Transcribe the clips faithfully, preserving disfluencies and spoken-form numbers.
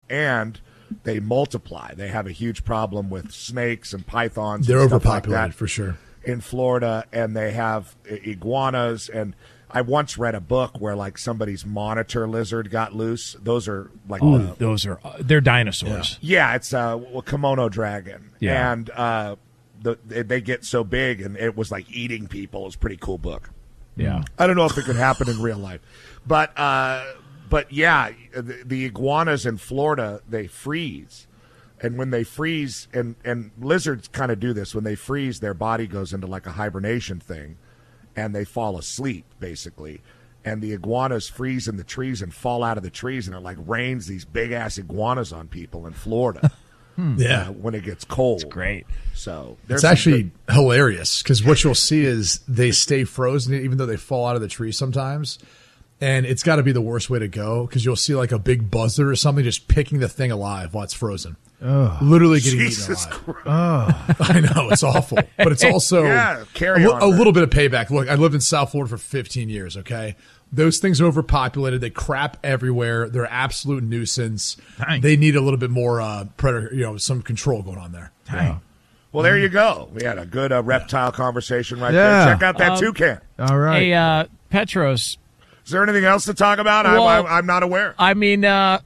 and they multiply. They have a huge problem with snakes and pythons. They're and stuff overpopulated like that for sure in Florida, and they have iguanas. And I once read a book where like somebody's monitor lizard got loose. Those are like Ooh, the, those are they're dinosaurs. Yeah, yeah it's a kimono dragon, yeah. and uh, the, they get so big, and it was like eating people. It was a pretty cool book. Yeah, I don't know if it could happen in real life, but. Uh, But, yeah, the, the iguanas in Florida, they freeze. And when they freeze, and, and lizards kind of do this, when they freeze, their body goes into like a hibernation thing, and they fall asleep, basically. And the iguanas freeze in the trees and fall out of the trees, and it like rains these big-ass iguanas on people in Florida. Yeah. Uh, when it gets cold. It's great. So it's actually good- hilarious because what you'll see is they stay frozen even though they fall out of the tree sometimes. And it's got to be the worst way to go because you'll see like a big buzzard or something just picking the thing alive while it's frozen. Oh, literally getting Jesus eaten alive. Christ. Oh. I know, it's awful. But it's also yeah, carry a, on, a little bit of payback. Look, I lived in South Florida for fifteen years, okay? Those things are overpopulated. They crap everywhere. They're an absolute nuisance. Dang. They need a little bit more uh, predator, you know, some control going on there. Dang. Well, there you go. We had a good uh, reptile conversation right Yeah. there. Check out that Um, toucan. All right. Hey, uh, Petros. Is there anything else to talk about? Well, I'm, I'm, I'm not aware. I mean, uh,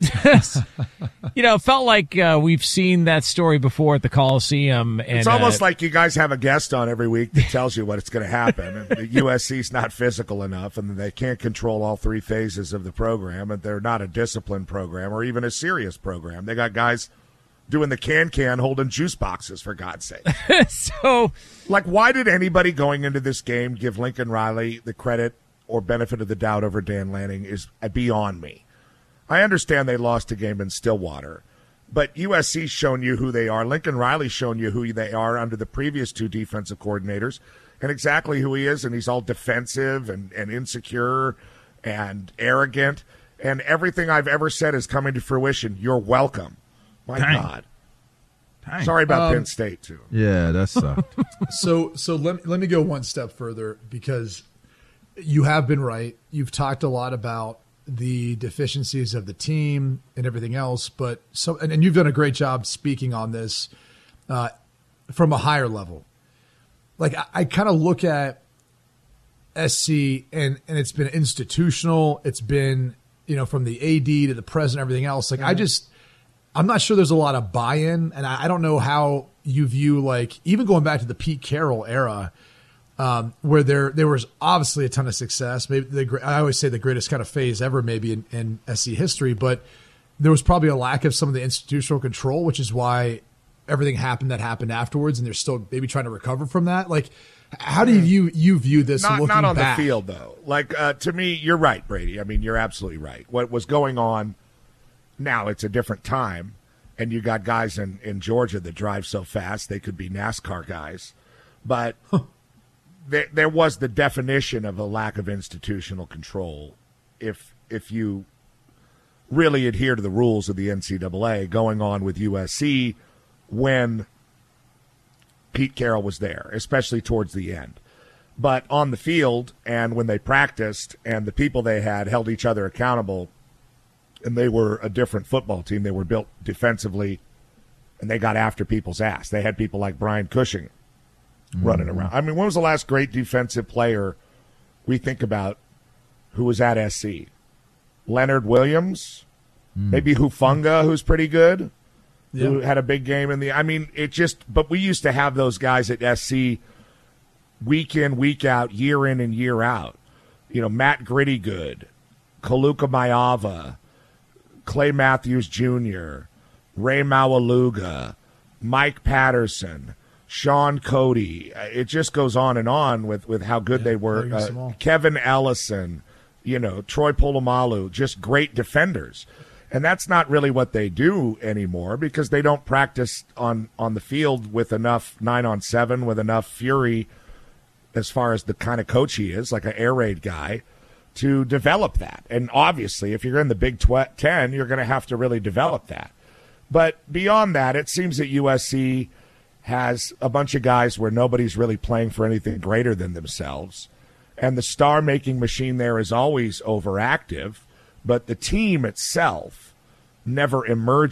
you know, it felt like uh, we've seen that story before at the Coliseum. And, it's almost uh, like you guys have a guest on every week that tells you what it's going to happen. And the U S C's not physical enough, and they can't control all three phases of the program, and they're not a disciplined program or even a serious program. They got guys doing the can-can holding juice boxes, for God's sake. so, like, why did anybody going into this game give Lincoln Riley the credit or benefit of the doubt over Dan Lanning is beyond me. I understand they lost a game in Stillwater, but U S C's shown you who they are. Lincoln Riley's shown you who they are under the previous two defensive coordinators and exactly who he is, and he's all defensive and, and insecure and arrogant, and everything I've ever said is coming to fruition. You're welcome. My Dang. God. Dang. Sorry about Um, Penn State, too. Yeah, that sucked. So, so let, let me go one step further because you have been right. You've talked a lot about the deficiencies of the team and everything else, but so and, and you've done a great job speaking on this uh, from a higher level. Like I, I kind of look at S C and and it's been institutional. It's been, you know, from the A D to the president, everything else. Like I just, I'm not sure there's a lot of buy-in, and I, I don't know how you view like even going back to the Pete Carroll era. Um, where there there was obviously a ton of success. Maybe the, I always say the greatest kind of phase ever, maybe in, in S C history. But there was probably a lack of some of the institutional control, which is why everything happened that happened afterwards, and they're still maybe trying to recover from that. Like, how do you view you view this? Not, looking not on back? the field, though. Like uh, to me, you're right, Brady. I mean, you're absolutely right. What was going on now? It's a different time, and you got guys in in Georgia that drive so fast they could be NASCAR guys, but. There, there was the definition of a lack of institutional control. If if you really adhere to the rules of the N C double A going on with U S C when Pete Carroll was there, especially towards the end. But on the field and when they practiced and the people they had held each other accountable, and they were a different football team. They were built defensively, and they got after people's ass. They had people like Brian Cushing running around. I mean, when was the last great defensive player we think about who was at S C? Leonard Williams? Mm. Maybe Hufanga, who's pretty good, yeah. who had a big game in the – I mean, it just – but we used to have those guys at S C week in, week out, year in and year out. You know, Matt Grittygood, Kaluka Maiava, Clay Matthews Junior, Ray Maualuga, Mike Patterson – Sean Cody. It just goes on and on with, with how good yeah, they were. Uh, Kevin Ellison, you know, Troy Polamalu, just great defenders. And that's not really what they do anymore because they don't practice on, on the field with enough nine on seven, with enough fury as far as the kind of coach he is, like an air raid guy, to develop that. And obviously, if you're in the Big Ten, you're going to have to really develop that. But beyond that, it seems that U S C has a bunch of guys where nobody's really playing for anything greater than themselves. And the star-making machine there is always overactive, but the team itself never emerges.